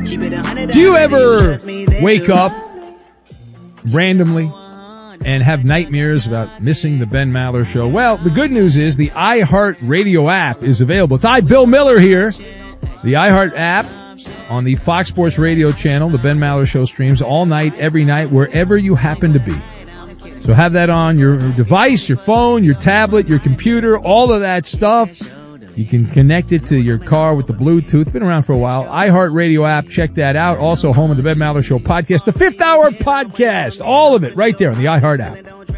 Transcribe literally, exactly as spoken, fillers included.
Do you ever wake up randomly and have nightmares about missing the Ben Maller Show? Well, the good news is the iHeartRadio app is available. It's I, Bill Miller here. The iHeart app on the Fox Sports Radio channel. The Ben Maller Show streams all night, every night, wherever you happen to be. So have that on your device, your phone, your tablet, your computer, all of that stuff. You can connect it to your car with the Bluetooth. It's been around for a while. iHeartRadio app, check that out. Also home of the Ben Maller Show podcast, the Fifth Hour podcast. All of it right there on the iHeart app.